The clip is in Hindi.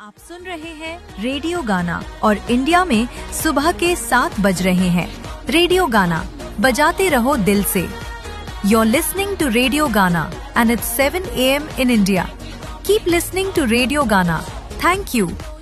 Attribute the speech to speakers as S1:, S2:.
S1: आप सुन रहे हैं रेडियो गाना और इंडिया में सुबह के 7 बज रहे हैं। रेडियो गाना बजाते रहो दिल से। You're listening to Radio Gana and it's 7 a.m. in India. Keep listening to Radio Gana. Thank you.